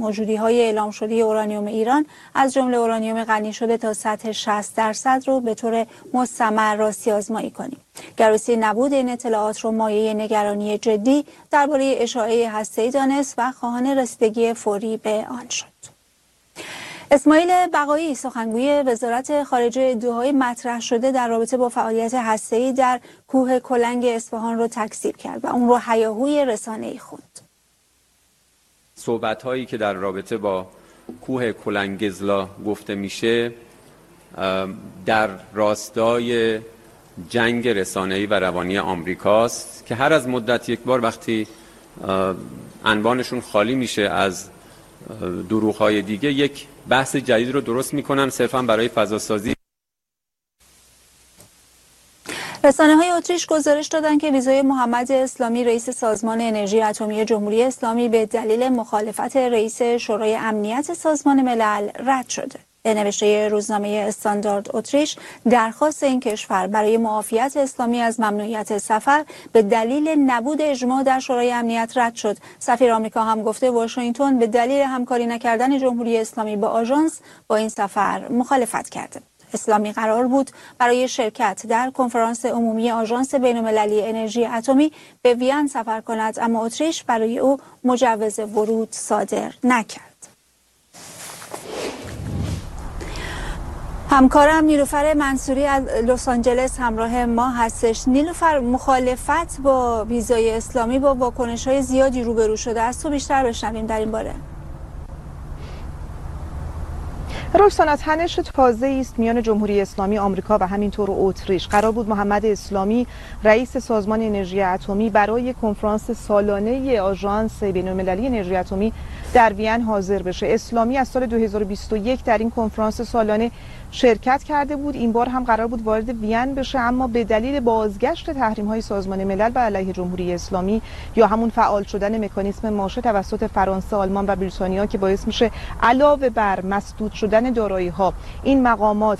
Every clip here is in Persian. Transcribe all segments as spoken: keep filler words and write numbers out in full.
موجودی‌های اعلام شده اورانیوم ایران از جمله اورانیوم غنی شده تا سطح شصت درصد رو به طور مستمر راستی آزمایی کنیم. گروسی نبود این اطلاعات رو مایه نگرانی جدی درباره اشاعه هسته‌ای دانست و خواهان رسیدگی فوری به آن شد. اسماعیل بقایی سخنگوی وزارت خارجه ادعاهای مطرح شده در رابطه با فعالیت هسته‌ای در کوه کلنگ اصفهان رو تکذیب کرد و اون رو هیاهوی رسانه‌ای خوند. صحبت‌هایی که در رابطه با کوه کلنگزلا گفته میشه در راستای جنگ رسانه‌ای و روانی آمریکاست که هر از مدت یک بار وقتی انبانشون خالی میشه از دروغ‌های دیگه یک بحث جدید رو درست میکنن صرفا برای فضاسازی. رسانه‌های اتریش گزارش دادند که ویزای محمد اسلامی رئیس سازمان انرژی اتمی جمهوری اسلامی به دلیل مخالفت رئیس شورای امنیت سازمان ملل رد شده. به نوشته روزنامه استاندارد اتریش، درخواست این کشور برای معافیت اسلامی از ممنوعیت سفر به دلیل نبود اجماع در شورای امنیت رد شد. سفیر آمریکا هم گفته واشنگتن به دلیل همکاری نکردن جمهوری اسلامی با آژانس با این سفر مخالفت کرده. اسلامی قرار بود برای شرکت در کنفرانس عمومی آژانس بین‌المللی انرژی اتمی به وین سفر کند، اما اتریش برای او مجوز ورود صادر نکرد. همکارم نیلوفر منصوری از لس آنجلس همراه ما هستش. نیلوفر، مخالفت با ویزای اسلامی با واکنش‌های زیادی روبرو شده است، تو بیشتر بشنویم در این باره. رکسانا، تنش تازه است میان جمهوری اسلامی آمریکا و همینطور اتریش. قرار بود محمد اسلامی رئیس سازمان انرژی اتمی برای کنفرانس سالانه آژانس بین‌المللی انرژی اتمی در وین حاضر بشه. اسلامی از سال دو هزار و بیست و یک در این کنفرانس سالانه شرکت کرده بود. این بار هم قرار بود وارد وین بشه، اما به دلیل بازگشت تحریم‌های سازمان ملل بر علیه جمهوری اسلامی یا همون فعال شدن مکانیسم ماشه توسط فرانسه، آلمان و بریتانیا که باعث میشه علاوه بر مسدود شدن دارایی‌ها این مقامات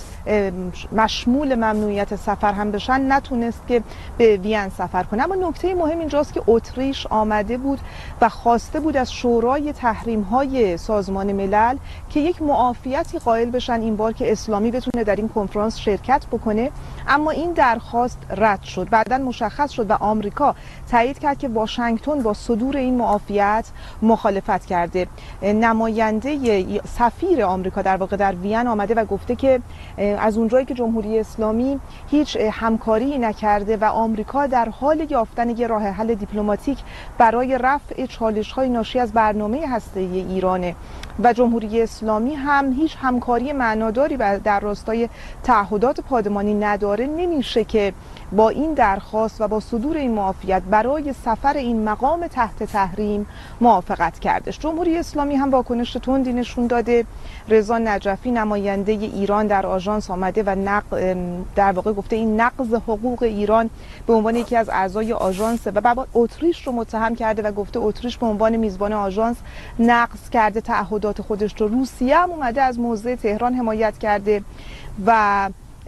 مشمول ممنوعیت سفر هم بشن، نتونست که به وین سفر کنه. اما نکته مهم اینجاست که اتریش آمده بود و خواسته بود از شورای تحریم‌های سازمان ملل که یک معافیتی قائل بشن این بار که اسلامی بتونه در این کنفرانس شرکت بکنه، اما این درخواست رد شد. بعداً مشخص شد و آمریکا تایید کرد که واشنگتن با صدور این معافیت مخالفت کرده. نماینده سفیر آمریکا در واقع در وین آمده و گفته که از اونجایی که جمهوری اسلامی هیچ همکاری نکرده و آمریکا در حال یافتن یک راه حل دیپلماتیک برای رفع چالش‌های ناشی از برنامه هسته‌ای ایرانه و جمهوری اسلامی هم هیچ همکاری معناداری در راستای تعهدات پادمانی نداره، نمیشه که با این درخواست و با صدور این معافیت برای سفر این مقام تحت تحریم موافقت کردش. جمهوری اسلامی هم واکنش تندی نشون داده. رضا نجفی نماینده ایران در آژانس آمده و نق... در واقع گفته این نقض حقوق ایران به عنوان یکی از اعضای آژانس و بعد اتریش رو متهم کرده و گفته اتریش به عنوان میزبان آژانس نقض کرده تعهدات خودش رو. روسیه هم اومده از موضع تهران حمایت کرده و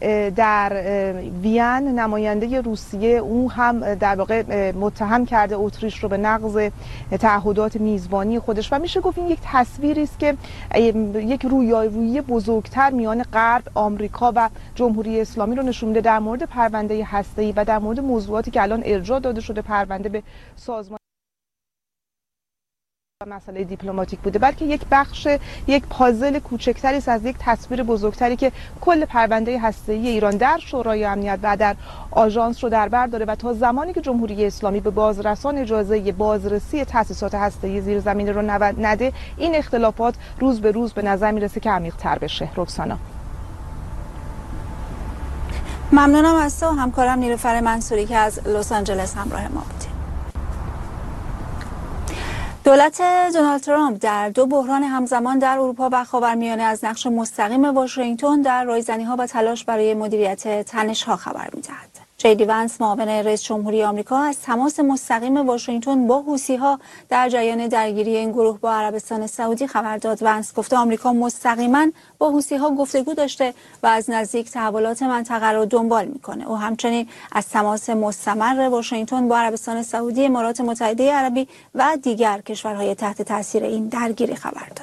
در وین نماینده روسیه او هم در واقع متهم کرده اتریش رو به نقض تعهدات میزبانی خودش و میشه گفت این یک تصویری است که یک رویارویی بزرگتر میان غرب، آمریکا و جمهوری اسلامی رو نشون میده در مورد پرونده هسته‌ای و در مورد موضوعاتی که الان ارجاع داده شده پرونده به سازمان مسئله دیپلماتیک بوده، بلکه یک بخش یک پازل کوچکتری است از یک تصویر بزرگتری که کل پرونده هسته‌ای ایران در شورای امنیت و در آژانس رو در بر داره و تا زمانی که جمهوری اسلامی به بازرسان اجازه بازرسی تأسیسات هسته‌ای زیرزمینی رو نده، این اختلافات روز به روز به نظر میرسه که عمیق‌تر بشه. رکسانا، ممنونم از تو همکارم نیلوفر منصوری که از لس آنجلس همراه ما بودی. دولت دونالد ترامپ در دو بحران همزمان در اروپا و خاورمیانه از نقش مستقیم واشنگتن در رایزنی‌ها و تلاش برای مدیریت تنش‌ها خبر می‌دهد. جی دی ونس معاون رئیس جمهوری آمریکا از تماس مستقیم واشنگتن با حوثی‌ها در جریان درگیری این گروه با عربستان سعودی خبر داد. ونس گفته آمریکا مستقیما با حوثی‌ها گفتگو داشته و از نزدیک تحولات منطقه را دنبال می‌کنه. او همچنین از تماس مستمر واشنگتن با عربستان سعودی، امارات متحده عربی و دیگر کشورهای تحت تاثیر این درگیری خبر داد.